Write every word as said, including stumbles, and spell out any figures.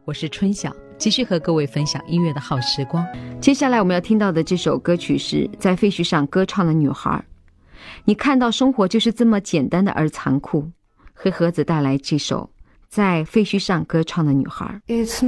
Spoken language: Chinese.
我是春晓，继续和各位分享音乐的好时光。 接下来我们要听到的这首歌曲是在废墟上歌唱的女孩。你看到生活就是这么简单的而残酷，黑盒子带来这首在废墟上歌唱的女孩。 It's